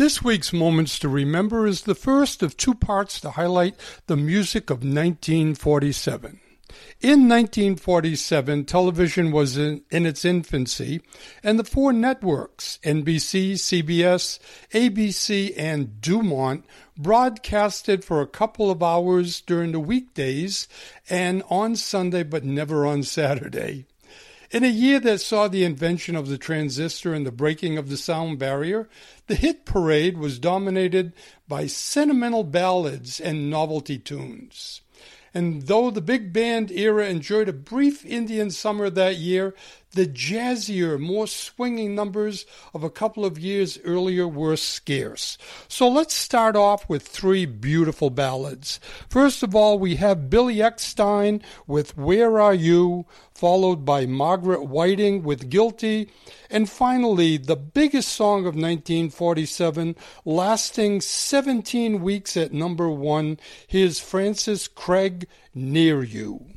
This week's Moments to Remember is the first of two parts to highlight the music of 1947. In 1947, television was in its infancy, and the four networks, NBC, CBS, ABC, and Dumont, broadcasted for a couple of hours during the weekdays and on Sunday, but never on Saturday. In a year that saw the invention of the transistor and the breaking of the sound barrier, the hit parade was dominated by sentimental ballads and novelty tunes. And though the big band era enjoyed a brief Indian summer that year, the jazzier, more swinging numbers of a couple of years earlier were scarce. So let's start off with three beautiful ballads. First of all, we have Billy Eckstine with Where Are You?, followed by Margaret Whiting with Guilty, and finally, the biggest song of 1947, lasting 17 weeks at number one, here's Francis Craig, Near You.